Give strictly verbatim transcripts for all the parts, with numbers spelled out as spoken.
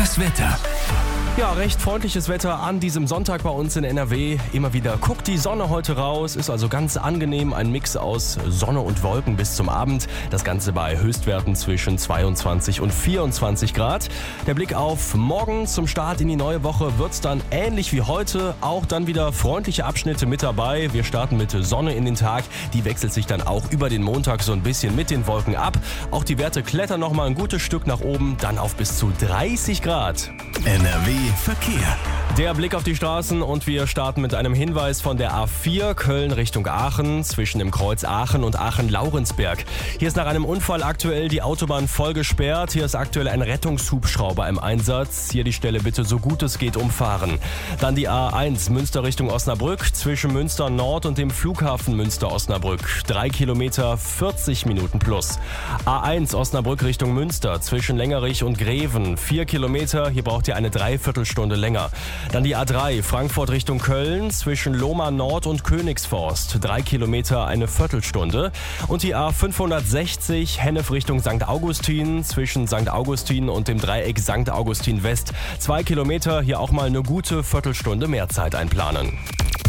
Das Wetter. Ja, recht freundliches Wetter an diesem Sonntag bei uns in N R W. Immer wieder guckt die Sonne heute raus, ist also ganz angenehm. Ein Mix aus Sonne und Wolken bis zum Abend. Das Ganze bei Höchstwerten zwischen zweiundzwanzig und vierundzwanzig Grad. Der Blick auf morgen zum Start in die neue Woche wird's dann ähnlich wie heute. Auch dann wieder freundliche Abschnitte mit dabei. Wir starten mit Sonne in den Tag. Die wechselt sich dann auch über den Montag so ein bisschen mit den Wolken ab. Auch die Werte klettern noch mal ein gutes Stück nach oben, dann auf bis zu dreißig Grad. N R W Verkehr. Der Blick auf die Straßen und wir starten mit einem Hinweis von der A vier Köln Richtung Aachen zwischen dem Kreuz Aachen und Aachen-Laurensberg. Hier ist nach einem Unfall aktuell die Autobahn voll gesperrt. Hier ist aktuell ein Rettungshubschrauber im Einsatz. Hier die Stelle bitte so gut es geht umfahren. Dann die A eins Münster Richtung Osnabrück zwischen Münster Nord und dem Flughafen Münster-Osnabrück. Drei Kilometer, vierzig Minuten plus. A eins Osnabrück Richtung Münster zwischen Längerich und Greven. Vier Kilometer, hier braucht ihr eine Dreiviertelstunde länger. Dann die A drei Frankfurt Richtung Köln zwischen Lohmar Nord und Königsforst. Drei Kilometer, eine Viertelstunde. Und die A fünfhundertsechzig Hennef Richtung Sankt Augustin zwischen Sankt Augustin und dem Dreieck Sankt Augustin West. Zwei Kilometer, hier auch mal eine gute Viertelstunde mehr Zeit einplanen.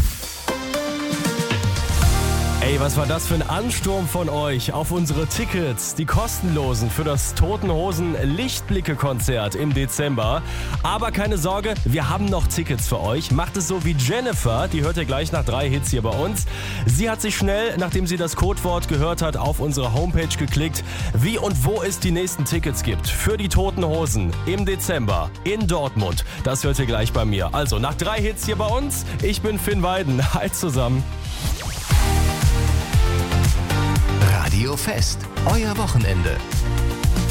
Ey, was war das für ein Ansturm von euch auf unsere Tickets, die kostenlosen für das Toten Hosen Lichtblicke-Konzert im Dezember. Aber keine Sorge, wir haben noch Tickets für euch. Macht es so wie Jennifer, die hört ihr gleich nach drei Hits hier bei uns. Sie hat sich schnell, nachdem sie das Codewort gehört hat, auf unsere Homepage geklickt, wie und wo es die nächsten Tickets gibt für die Toten Hosen im Dezember in Dortmund. Das hört ihr gleich bei mir. Also nach drei Hits hier bei uns. Ich bin Finn Weiden. Hi zusammen. Radio Fest, euer Wochenende.